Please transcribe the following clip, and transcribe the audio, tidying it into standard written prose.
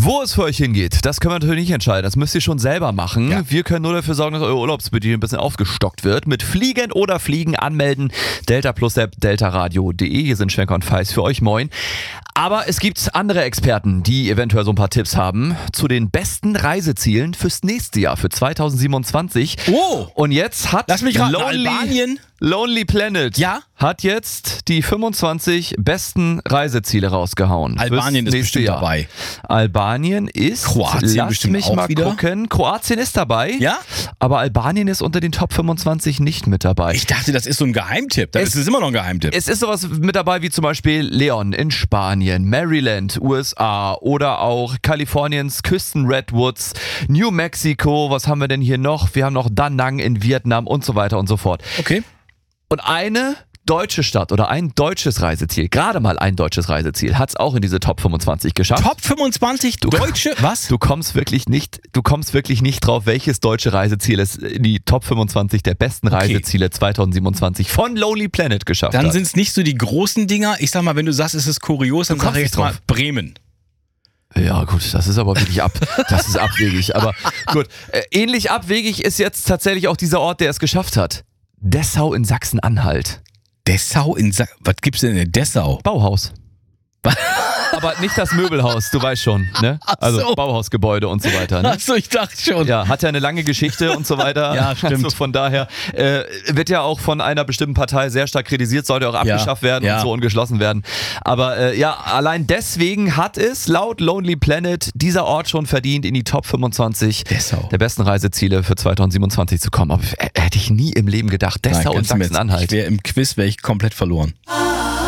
Wo es für euch hingeht, das können wir natürlich nicht entscheiden. Das müsst ihr schon selber machen. Ja. Wir können nur dafür sorgen, dass euer Urlaubsbudget ein bisschen aufgestockt wird. Mit Fliegen oder Fliegen anmelden. Delta Plus App, deltaradio.de. Hier sind Schwenker und Feis für euch. Moin. Aber es gibt andere Experten, die eventuell so ein paar Tipps haben zu den besten Reisezielen fürs nächste Jahr, für 2027. Oh! Und jetzt hat Lass mich raten, Albanien? Lonely Planet hat jetzt die 25 besten Reiseziele rausgehauen. Albanien ist bestimmt dabei. Albanien ist, Kroatien lass bestimmt mich auch mal wieder. gucken, Kroatien ist dabei, Ja? aber Albanien ist unter den Top 25 nicht mit dabei. Ich dachte, das ist so ein Geheimtipp. Das ist immer noch ein Geheimtipp. Es ist sowas mit dabei wie zum Beispiel Leon in Spanien, Maryland, USA oder auch Kaliforniens Küsten-Redwoods, New Mexico, was haben wir denn hier noch? Wir haben noch Da Nang in Vietnam und so weiter und so fort. Okay. Und eine deutsche Stadt oder ein deutsches Reiseziel, gerade mal ein deutsches Reiseziel, hat es auch in diese Top 25 geschafft. Top 25 deutsche? Was? Du kommst wirklich nicht drauf, welches deutsche Reiseziel es in die Top 25 der besten Reiseziele 2027 von Lonely Planet geschafft hat. Dann sind es nicht so die großen Dinger. Ich sag mal, wenn du sagst, es ist kurios, dann sag ich jetzt mal Bremen. Ja gut, das ist aber wirklich das ist abwegig. Aber gut, ähnlich abwegig ist jetzt tatsächlich auch dieser Ort, der es geschafft hat. Dessau in Sachsen-Anhalt. Dessau in Sachsen? Was gibt's denn in Dessau? Bauhaus. Aber nicht das Möbelhaus, du weißt schon, ne? Also so. Bauhausgebäude und so weiter. Ne? Achso, ich dachte schon. Ja, hat ja eine lange Geschichte und so weiter. Ja, stimmt. Also von daher wird ja auch von einer bestimmten Partei sehr stark kritisiert, sollte auch abgeschafft werden und so und geschlossen werden. Aber allein deswegen hat es laut Lonely Planet dieser Ort schon verdient, in die Top 25 Dessau. der besten Reiseziele für 2027 zu kommen. Aber hätte ich nie im Leben gedacht. Dessau und Sachsen-Anhalt. Im Quiz wäre ich komplett verloren.